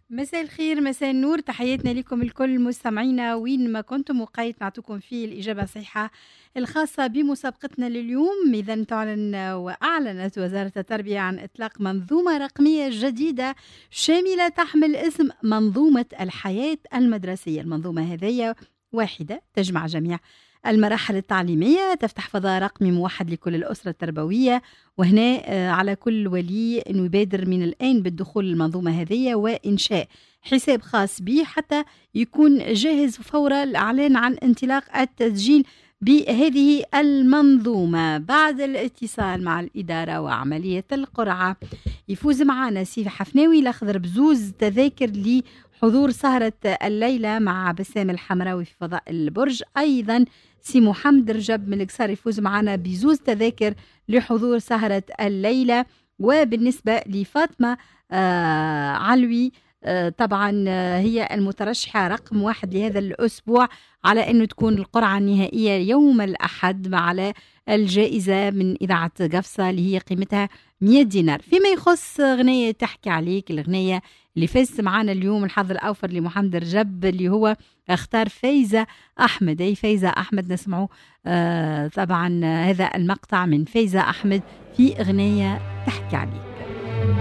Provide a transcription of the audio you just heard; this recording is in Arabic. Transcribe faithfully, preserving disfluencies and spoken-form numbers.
مساء الخير، مساء النور، تحياتنا لكم الكل مستمعينا وين ما كنتم، وقيت نعطيكم فيه الإجابة الصحيحة الخاصة بمسابقتنا لليوم. إذا تعلن وأعلنت وزارة التربية عن إطلاق منظومة رقمية جديدة شاملة تحمل اسم منظومة الحياة المدرسية. المنظومة هذه واحدة تجمع جميع المراحل التعليمية، تفتح فضاء رقمي موحد لكل الأسرة التربوية، وهنا على كل ولي أنه يبادر من الآن بالدخول للمنظومة هذه وإنشاء حساب خاص به حتى يكون جاهز فور الإعلان عن انطلاق التسجيل بهذه المنظومة. بعد الاتصال مع الإدارة وعملية القرعة يفوز معنا سيف حفناوي الأخضر بزوز تذاكر لحضور سهرة الليلة مع بسام الحمراوي في فضاء البرج. أيضا سي محمد رجب من القصار يفوز معنا بزوز تذاكر لحضور سهرة الليلة. وبالنسبة لفاطمة آه علوي آه طبعا آه هي المترشحة رقم واحد لهذا الأسبوع على أنه تكون القرعة النهائية يوم الأحد على الجائزة من إذاعة قفصة اللي هي قيمتها مئة دينار. فيما يخص غنية تحكي عليك، الغنية اللي فاز معنا اليوم الحظ الأوفر لمحمد رجب اللي هو اختار فايزة أحمد. أي فايزة أحمد نسمعوا آه طبعا هذا المقطع من فايزة أحمد في غنية تحكي عليك.